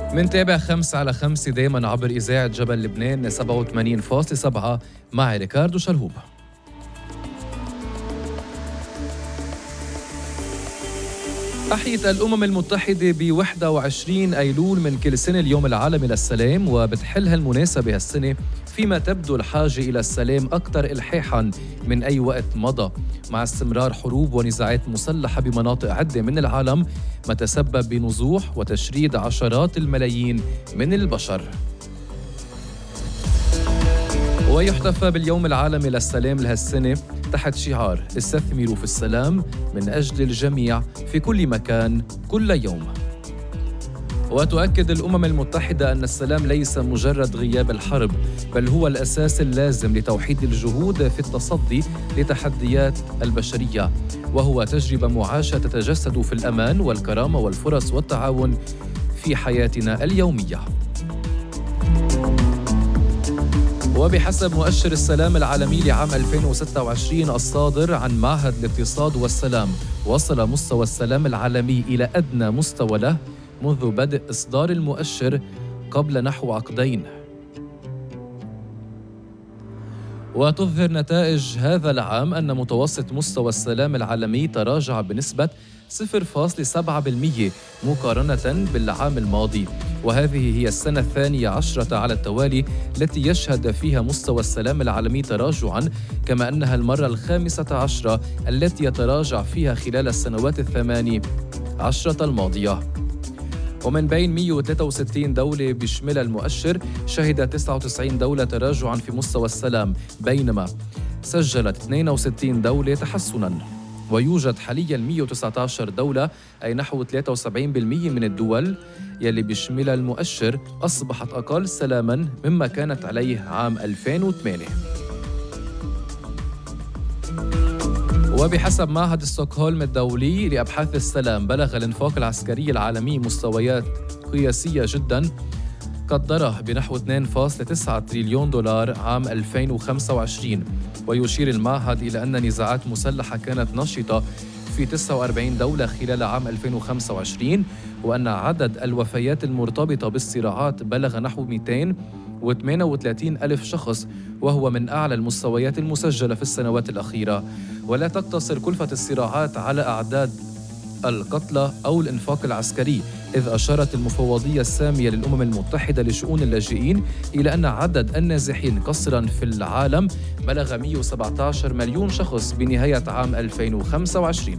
منتابع 5 على 5 دايما عبر إذاعة جبل لبنان 87.7 مع ريكاردو شلهوب. أحيت الأمم المتحدة ب 21 أيلول من كل سنة اليوم العالمي للسلام، وبتحلها المناسبة هالسنة فيما تبدو الحاجة إلى السلام أكثر إلحاحاً من أي وقت مضى، مع استمرار حروب ونزاعات مسلحة بمناطق عدة من العالم ما تسبب بنزوح وتشريد عشرات الملايين من البشر. ويحتفى باليوم العالمي للسلام لهالسنة تحت شعار استثمروا في السلام من أجل الجميع في كل مكان كل يوم. وتؤكد الأمم المتحدة أن السلام ليس مجرد غياب الحرب، بل هو الأساس اللازم لتوحيد الجهود في التصدي لتحديات البشرية، وهو تجربة معاشة تتجسد في الأمان والكرامة والفرص والتعاون في حياتنا اليومية. وبحسب مؤشر السلام العالمي لعام 2026 الصادر عن معهد الاقتصاد والسلام، وصل مستوى السلام العالمي إلى أدنى مستوى له منذ بدء إصدار المؤشر قبل نحو عقدين. وتظهر نتائج هذا العام أن متوسط مستوى السلام العالمي تراجع بنسبة 0.7% مقارنة بالعام الماضي، وهذه هي السنة 12 على التوالي التي يشهد فيها مستوى السلام العالمي تراجعاً، كما أنها المرة 15 التي يتراجع فيها خلال السنوات 18 الماضية. ومن بين 163 دولة بيشملها المؤشر، شهد 99 دولة تراجعاً في مستوى السلام، بينما سجلت 62 دولة تحسناً. ويوجد حالياً 119 دولة، أي نحو 73% من الدول يلي بيشملها المؤشر أصبحت أقل سلاماً مما كانت عليه عام 2008. وبحسب معهد ستوكهولم الدولي لأبحاث السلام، بلغ الإنفاق العسكري العالمي مستويات قياسية جداً قدره بنحو 2.9 تريليون دولار عام 2025. ويشير المعهد إلى أن نزاعات مسلحة كانت نشطة في 49 دولة خلال عام 2025، وأن عدد الوفيات المرتبطة بالصراعات بلغ نحو 238 ألف شخص، وهو من أعلى المستويات المسجلة في السنوات الأخيرة. ولا تقتصر كلفة الصراعات على أعداد القتلى أو الإنفاق العسكري، إذ أشارت المفوضية السامية للأمم المتحدة لشؤون اللاجئين إلى أن عدد النازحين قسراً في العالم بلغ 117 مليون شخص بنهاية عام 2025.